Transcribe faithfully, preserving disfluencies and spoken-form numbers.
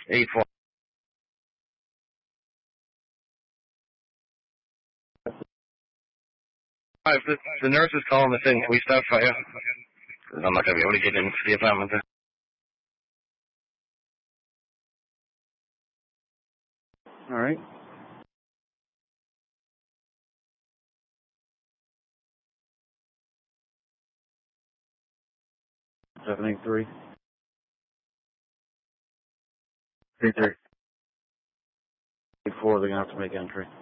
eight four. If the, the nurse is calling the thing, can we start fire? I'm not going to be able to get into the apartment. All right. Seven eight three. Eight three. Eight four. They're gonna have to make entry.